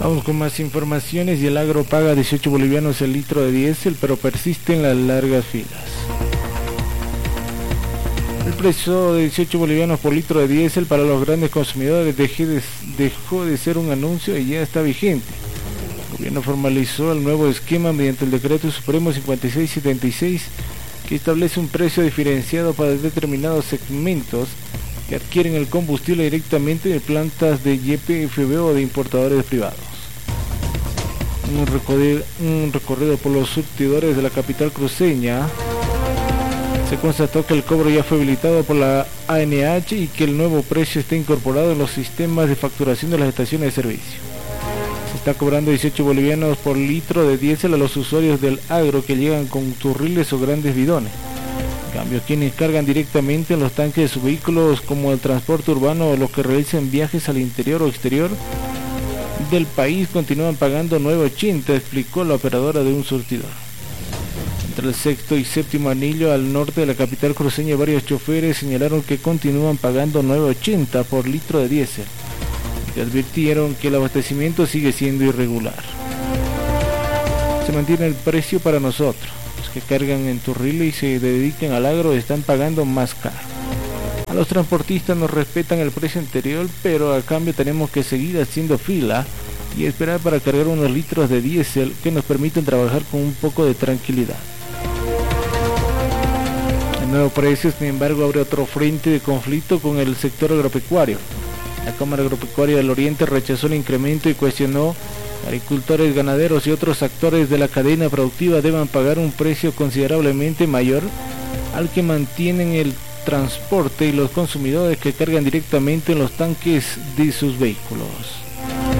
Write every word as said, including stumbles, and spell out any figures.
Vamos con más informaciones. Y el agro paga dieciocho bolivianos el litro de diésel, pero persisten las largas filas. El precio de dieciocho bolivianos por litro de diésel para los grandes consumidores dejó de, dejó de ser un anuncio y ya está vigente. El gobierno formalizó el nuevo esquema mediante el decreto supremo cincuenta y seis setenta y seis, que establece un precio diferenciado para determinados segmentos que adquieren el combustible directamente de plantas de Y P F B o de importadores privados. Un recorrido, un recorrido por los surtidores de la capital cruceña, se constató que el cobro ya fue habilitado por la A N H y que el nuevo precio está incorporado en los sistemas de facturación de las estaciones de servicio. Se está cobrando dieciocho bolivianos por litro de diésel a los usuarios del agro que llegan con turriles o grandes bidones. En cambio, quienes cargan directamente en los tanques de sus vehículos, como el transporte urbano o los que realizan viajes al interior o exterior del país, continúan pagando nueve ochenta, explicó la operadora de un surtidor. Entre el sexto y séptimo anillo al norte de la capital cruceña, varios choferes señalaron que continúan pagando nueve ochenta por litro de diésel y advirtieron que el abastecimiento sigue siendo irregular. Se mantiene el precio para nosotros. Los que cargan en turrile y se dedican al agro están pagando más caro. A los transportistas nos respetan el precio anterior, pero a cambio tenemos que seguir haciendo fila y esperar para cargar unos litros de diésel que nos permiten trabajar con un poco de tranquilidad. El nuevo precio, sin embargo, abre otro frente de conflicto con el sector agropecuario. La Cámara Agropecuaria del Oriente rechazó el incremento y cuestionó que agricultores, ganaderos y otros actores de la cadena productiva deban pagar un precio considerablemente mayor al que mantienen el transporte y los consumidores que cargan directamente en los tanques de sus vehículos.